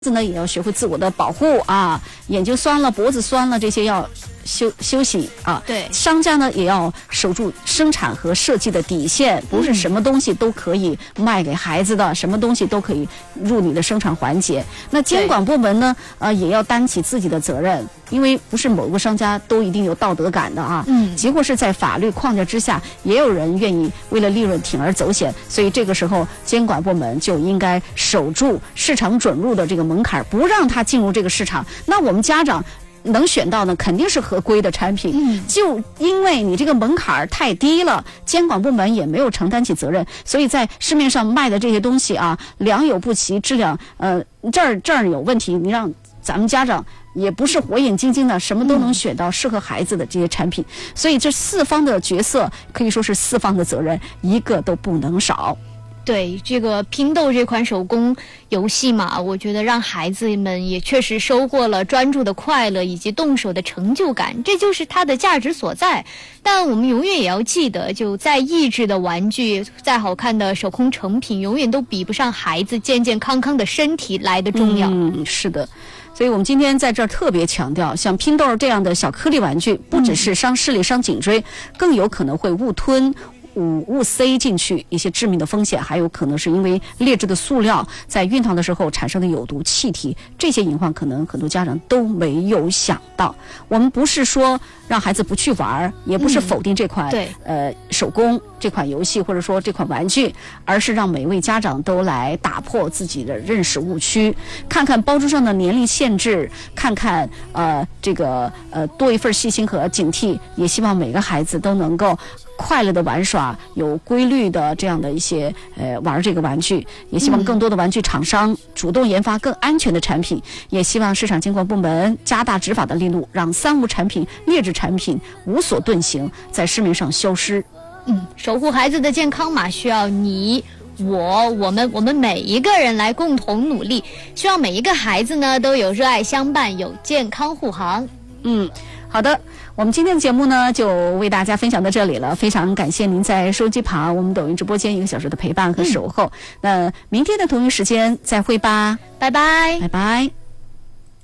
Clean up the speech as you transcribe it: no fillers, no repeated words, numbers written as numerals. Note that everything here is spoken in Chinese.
子呢也要学会自我的保护啊，眼睛酸了、脖子酸了这些要休息啊。 对， 商家呢也要守住生产和设计的底线，不是什么东西都可以卖给孩子的，什么东西都可以入你的生产环节。那监管部门呢，也要担起自己的责任，因为不是某个商家都一定有道德感的啊。结果是在法律框架之下，也有人愿意为了利润铤而走险，所以这个时候监管部门就应该守住市场准入的这个门槛，不让它进入这个市场。那我们家长能选到呢，肯定是合规的产品。就因为你这个门槛太低了，监管部门也没有承担起责任，所以在市面上卖的这些东西啊，良莠不齐，质量这儿有问题，你让咱们家长也不是火眼金睛的，什么都能选到适合孩子的这些产品。所以这四方的角色可以说是四方的责任，一个都不能少。 对，这个拼豆这款手工游戏嘛，我觉得让孩子们也确实收获了专注的快乐以及动手的成就感，这就是它的价值所在。但我们永远也要记得，就再益智的玩具，再好看的手工成品，永远都比不上孩子健健康康的身体来的重要。 是的。所以我们今天在这儿特别强调，像拼豆这样的小颗粒玩具，不只是伤视力、伤颈椎，更有可能会误吞误塞进去一些致命的风险，还有可能是因为劣质的塑料在熨烫的时候产生的有毒气体，这些隐患可能很多家长都没有想到。我们不是说让孩子不去玩，也不是否定这款手工这款游戏或者说这款玩具，而是让每位家长都来打破自己的认识误区，看看包装上的年龄限制，看看多一份细心和警惕，也希望每个孩子都能够快乐的玩耍，有规律的这样的一些玩这个玩具，也希望更多的玩具厂商主动研发更安全的产品，也希望市场监管部门加大执法的力度，让三无产品、劣质产品无所遁形，在市面上消失。 守护孩子的健康嘛，需要你我们每一个人来共同努力，希望每一个孩子呢都有热爱相伴，有健康护航。 好的，我们今天的节目呢就为大家分享到这里了，非常感谢您在收机旁我们抖音直播间1个小时的陪伴和守候。那明天的同一时间再会吧， 拜拜， 拜拜。